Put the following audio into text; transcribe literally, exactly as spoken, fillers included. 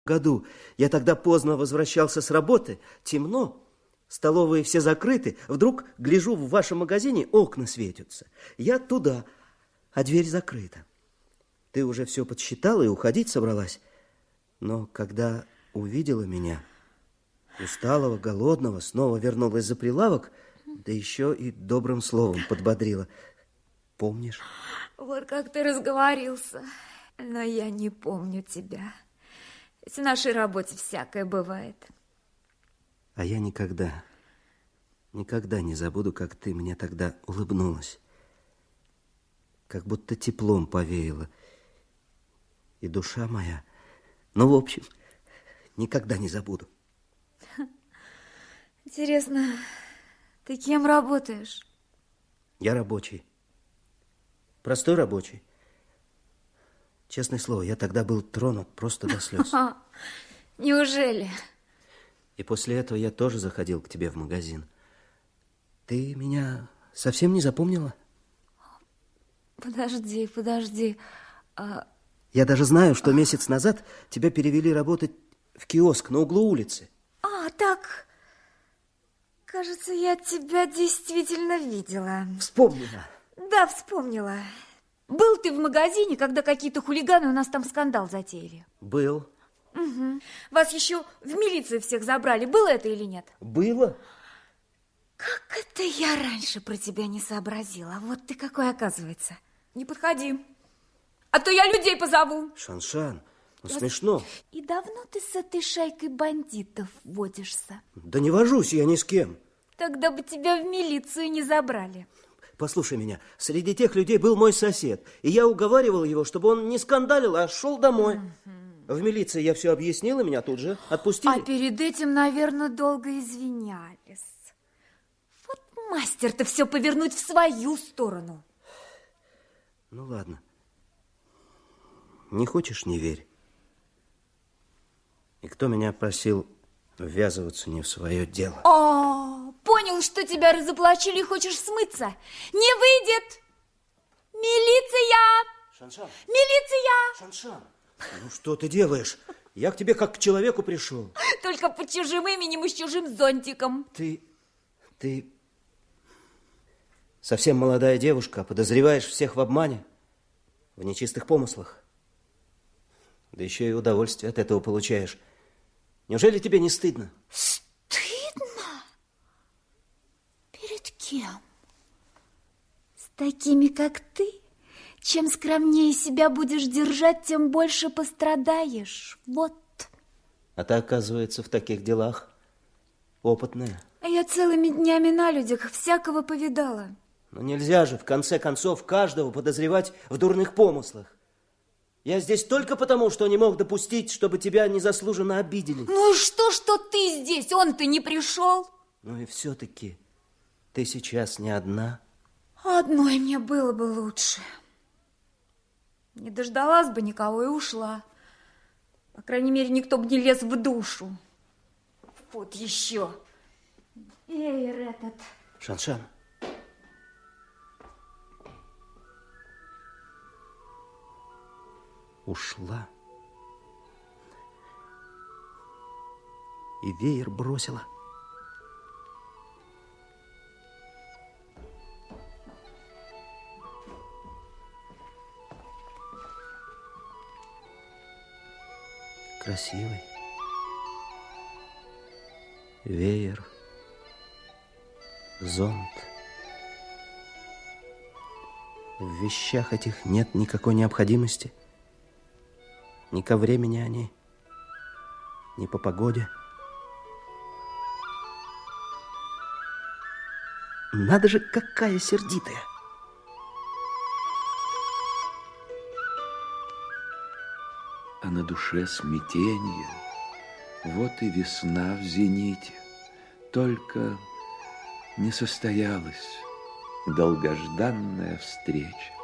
году. Я тогда поздно возвращался с работы, темно, столовые все закрыты. Вдруг, гляжу, в вашем магазине окна светятся. Я туда, а дверь закрыта. Ты уже все подсчитала и уходить собралась. Но когда увидела меня, усталого, голодного, снова вернулась за прилавок, да еще и добрым словом подбодрила. Помнишь? Вот как ты разговорился. Но я не помню тебя. Ведь в нашей работе всякое бывает. А я никогда, никогда не забуду, как ты мне тогда улыбнулась. Как будто теплом повеяло. И душа моя, ну, в общем, никогда не забуду. Интересно, ты кем работаешь? Я рабочий. Простой рабочий. Честное слово, я тогда был тронут просто до слез. Неужели? И после этого я тоже заходил к тебе в магазин. Ты меня совсем не запомнила? Подожди, подожди. А... Я даже знаю, что месяц назад тебя перевели работать в киоск на углу улицы. А, так... Кажется, я тебя действительно видела. Вспомнила. Да, вспомнила. Был ты в магазине, когда какие-то хулиганы у нас там скандал затеяли? Был. Угу. Вас еще в милицию всех забрали. Было это или нет? Было. Как это я раньше про тебя не сообразила? Вот ты какой, оказывается. Не подходи, а то я людей позову. Шан-Шан, ну я... смешно. И давно ты с этой шайкой бандитов водишься? Да не вожусь я ни с кем. Тогда бы тебя в милицию не забрали. Послушай меня, среди тех людей был мой сосед, и я уговаривал его, чтобы он не скандалил, а шел домой. Угу. В милиции я все объяснила, меня тут же отпустили. А перед этим, наверное, долго извинялись. Вот мастер-то все повернуть в свою сторону. Ну, ладно. Не хочешь, не верь. И кто меня просил ввязываться не в свое дело? О, понял, что тебя разоблачили и хочешь смыться. Не выйдет. Милиция! Шан-Шан! Милиция! Шан-Шан! Ну, что ты делаешь? Я к тебе как к человеку пришел. Только под чужим именем и с чужим зонтиком. Ты... ты... совсем молодая девушка, подозреваешь всех в обмане, в нечистых помыслах. Да еще и удовольствие от этого получаешь. Неужели тебе не стыдно? Стыдно? Перед кем? С такими, как ты? Чем скромнее себя будешь держать, тем больше пострадаешь. Вот. А ты, оказывается, в таких делах опытная. А я целыми днями на людях всякого повидала. Но нельзя же, в конце концов, каждого подозревать в дурных помыслах. Я здесь только потому, что не мог допустить, чтобы тебя незаслуженно обидели. Ну и что, что ты здесь? Он-то не пришел. Ну и все-таки ты сейчас не одна. Одной мне было бы лучше. Не дождалась бы никого и ушла. По крайней мере, никто бы не лез в душу. Вот еще. Эй, этот... Шан-Шан. Ушла. И веер бросила. Красивый. Веер. Зонт. В вещах этих нет никакой необходимости. Ни ко времени они, ни по погоде. Надо же, какая сердитая. А на душе смятение. Вот и весна в зените. Только не состоялась долгожданная встреча.